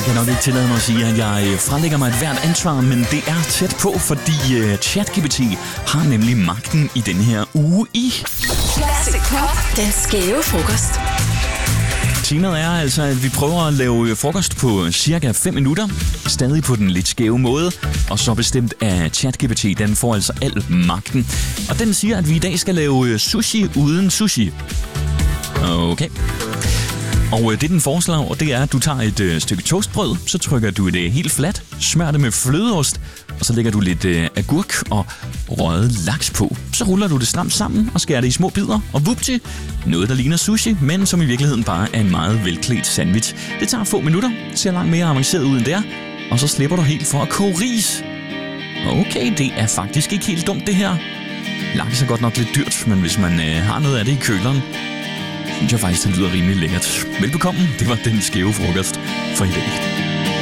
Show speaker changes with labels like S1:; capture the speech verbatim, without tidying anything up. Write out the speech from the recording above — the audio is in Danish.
S1: kan nok ikke tillade mig at sige, at jeg fralægger mig et hvert ansvar, men det er tæt på, fordi uh, ChatGPT har nemlig magten i den her uge i
S2: Classic Pop, den skæve frokost.
S1: Temaet er altså, at vi prøver at lave frokost på cirka fem minutter, stadig på den lidt skæve måde, og så bestemt af ChatGPT, den får altså al magten. Og den siger, at vi i dag skal lave sushi uden sushi. Okay. Og det den foreslår, det er, at du tager et øh, stykke toastbrød, så trykker du det helt fladt, smører det med flødeost, og så lægger du lidt øh, agurk og røget laks på. Så ruller du det stramt sammen og skærer det i små bidder, og vupti, noget der ligner sushi, men som i virkeligheden bare er en meget velklædt sandwich. Det tager få minutter, ser langt mere avanceret ud end det er, og så slipper du helt for at koge ris. Okay, det er faktisk ikke helt dumt det her. Laks er godt nok lidt dyrt, men hvis man øh, har noget af det i køleren, synes jeg faktisk, det lyder rimelig lækkert. Velbekomme, det var den skæve frokost for i dag.